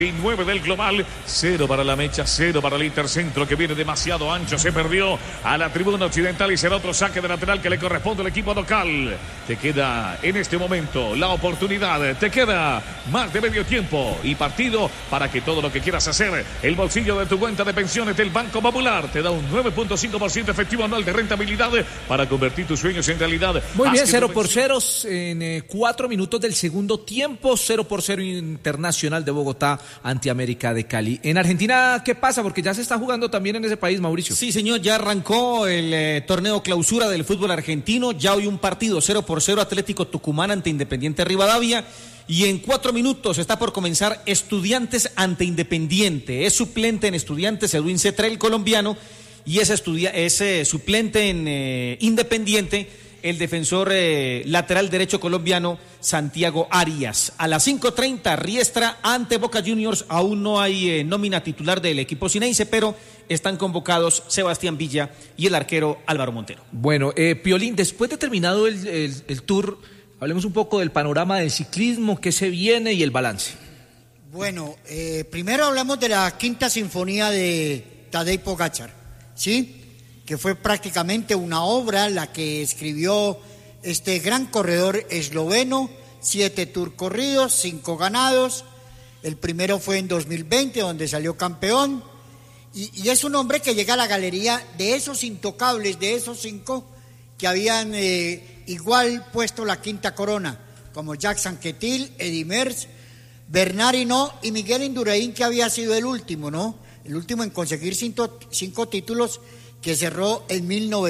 Y 9 del global, 0 para la mecha, 0 para el intercentro que viene demasiado ancho, se perdió a la tribuna occidental y será otro saque de lateral que le corresponde al equipo local. Te queda en este momento la oportunidad, te queda más de medio tiempo y partido para que todo lo que quieras hacer, el bolsillo de tu cuenta de pensiones del Banco Popular te da un 9.5% efectivo anual de rentabilidad para convertir tus sueños en realidad. Muy bien, 0-0 en 4 minutos del segundo tiempo, 0-0 Internacional de Bogotá ante América de Cali. En Argentina, ¿qué pasa? Porque ya se está jugando también en ese país, Mauricio. Sí, señor, ya arrancó el torneo clausura del fútbol argentino. Ya hoy un partido 0-0 Atlético Tucumán ante Independiente Rivadavia. Y en 4 minutos está por comenzar Estudiantes ante Independiente. Es suplente en Estudiantes Edwin Cetré, el colombiano, y es suplente en Independiente el defensor lateral derecho colombiano Santiago Arias. A las 5:30 Riestra ante Boca Juniors. Aún no hay nómina titular del equipo Ceneice, pero están convocados Sebastián Villa y el arquero Álvaro Montero. Bueno, Piolín, después de terminado el tour, hablemos un poco del panorama del ciclismo, qué se viene y el balance. Bueno, primero hablamos de la quinta sinfonía de Tadej Pogačar, ¿sí? Que fue prácticamente una obra la que escribió este gran corredor esloveno, 7 tours corridos, 5 ganados. El primero fue en 2020, donde salió campeón, y es un hombre que llega a la galería de esos intocables, de esos 5 que habían igual puesto la quinta corona, como Jacques Anquetil, Eddy Merckx, Bernard Hinault y Miguel Indurain, que había sido el último, ¿no? El último en conseguir 5 títulos, que cerró en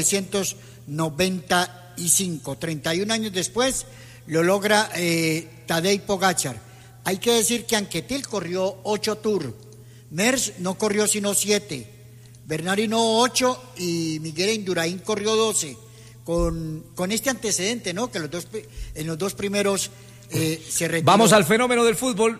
1995. 31 años después lo logra Tadej Pogačar. Hay que decir que Anquetil corrió 8 tours, Merckx no corrió sino 7, Bernard Hinault 8 y Miguel Indurain corrió 12. Con este antecedente, ¿no? Que en los dos primeros se retiró. Vamos al fenómeno del fútbol.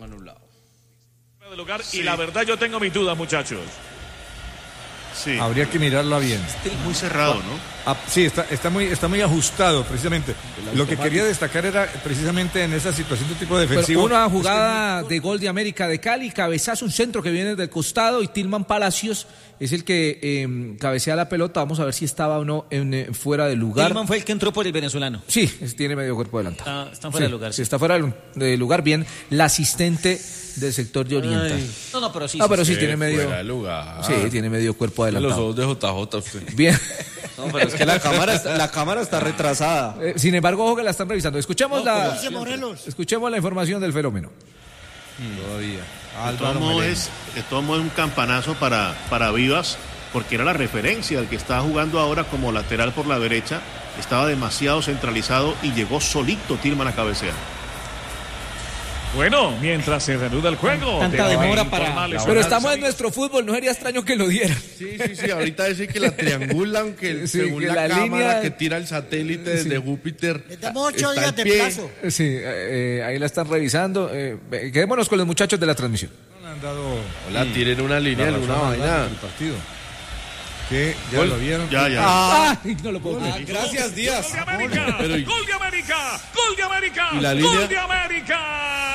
Y la verdad yo tengo mis dudas, muchachos. Sí. Habría que mirarla bien. Muy cerrado, ¿no? Sí, está muy ajustado, precisamente. Lo que quería destacar era precisamente en esa situación de tipo defensivo. Pero una jugada de gol de América de Cali, cabezazo, un centro que viene del costado, y Tilman Palacios es el que cabecea la pelota. Vamos a ver si estaba o no fuera de lugar. Tilman fue el que entró por el venezolano. Sí, tiene medio cuerpo adelantado. Está fuera de lugar. Sí, está fuera de lugar. Bien, la asistente del sector de oriental. No, pero sí. Pero sí tiene medio. Fuera de lugar. Sí, tiene medio cuerpo adelantado. Los ojos de JJ usted. Bien. No, pero es que la cámara está retrasada. Sin embargo, ojo que la están revisando. Escuchemos la información del fenómeno. Todavía. De todos modos es un campanazo para Vivas, porque era la referencia del que estaba jugando ahora como lateral por la derecha. Estaba demasiado centralizado y llegó solito Tilman a cabecear. Bueno, mientras se reanuda el juego. Tanta demora para... Pero estamos en nuestro fútbol, no sería extraño que lo dieran. Sí, ahorita decir que la triangulan, que según la cámara línea... que tira el satélite desde Júpiter. Le damos 8 días de plazo. Sí, ahí la están revisando. Quedémonos con los muchachos de la transmisión. Hola, tiren una línea, alguna vaina. El partido. ¿Qué? ¿Ya lo vieron? Ya. No lo puedo creer. Gracias, Díaz. ¡Gol de América! ¡Gol de América! ¡Gol de América! ¿Y la línea? ¡Gol de América!